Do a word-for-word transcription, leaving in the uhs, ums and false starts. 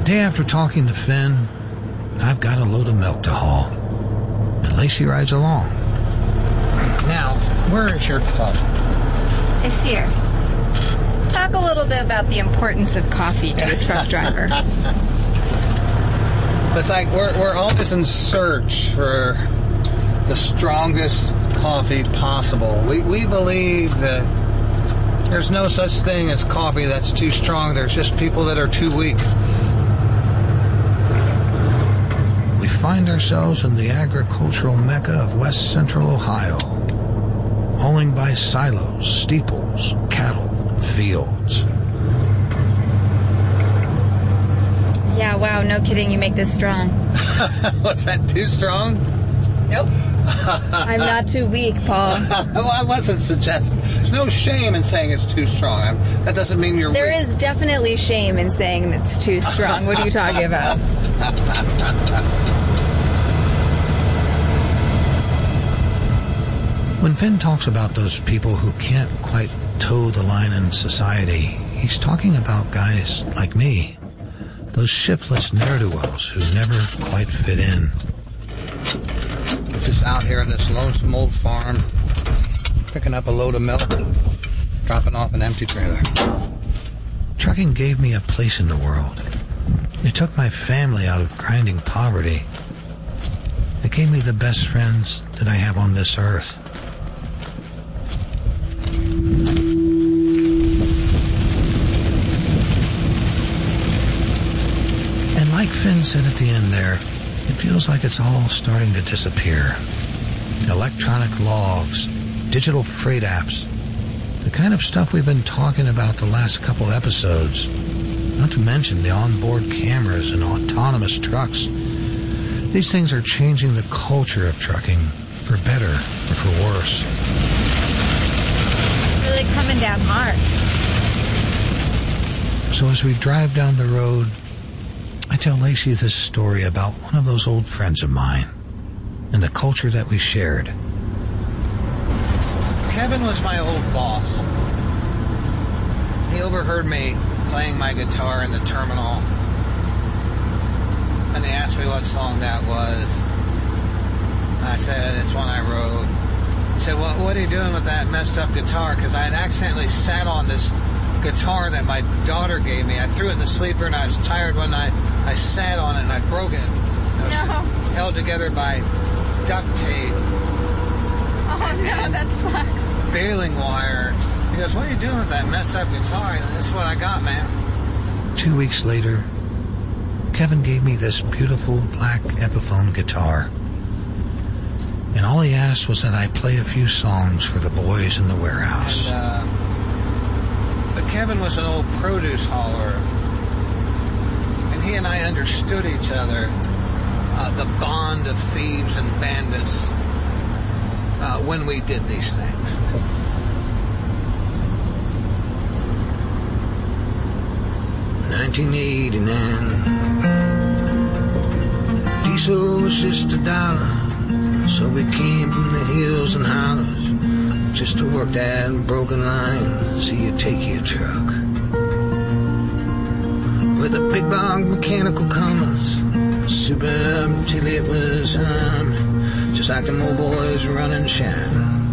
day after talking to Finn, I've got a load of milk to haul. And Lacey rides along. Now, where is your club? It's here. Talk a little bit about the importance of coffee to a truck driver. It's like we're, we're always in search for the strongest coffee possible. We, we believe that there's no such thing as coffee that's too strong. There's just people that are too weak. We find ourselves in the agricultural mecca of west central Ohio, hauling by silos, steeples, cattle, and fields. Yeah, wow, no kidding, you make this strong. Was that too strong? Nope. I'm not too weak, Paul. Well, I wasn't suggesting. There's no shame in saying it's too strong. I'm, that doesn't mean you're There weak. is definitely shame in saying it's too strong. What are you talking about? When Finn talks about those people who can't quite toe the line in society, he's talking about guys like me. Those shiftless ne'er-do-wells who never quite fit in. Just out here on this lonesome old farm, picking up a load of milk, dropping off an empty trailer. Trucking gave me a place in the world. It took my family out of grinding poverty. It gave me the best friends that I have on this earth. And like Finn said at the end there, it feels like it's all starting to disappear. Electronic logs, digital freight apps, the kind of stuff we've been talking about the last couple episodes, not to mention the onboard cameras and autonomous trucks. These things are changing the culture of trucking, for better or for worse. It's really coming down hard. So as we drive down the road, I tell Lacey this story about one of those old friends of mine and the culture that we shared. Kevin was my old boss. He overheard me playing my guitar in the terminal, and he asked me what song that was. I said, it's one I wrote. He said, well, what are you doing with that messed up guitar? Because I had accidentally sat on this guitar that my daughter gave me. I threw it in the sleeper, and I was tired one night. I sat on it, and I broke it. It was No. held together by duct tape. Oh, no, that sucks. Baling wire. He goes, what are you doing with that messed up guitar? This is what I got, man. Two weeks later, Kevin gave me this beautiful black Epiphone guitar. And all he asked was that I play a few songs for the boys in the warehouse. And, uh, but Kevin was an old produce hauler. And he and I understood each other. Uh, the bond of thieves and bandits uh, when we did these things. nineteen eighty-nine. Diesel was just a dollar, so we came from the hills and hollows just to work that broken line. See you take your truck with a big block mechanical commas, super up till it was time, just like the old boys running shine.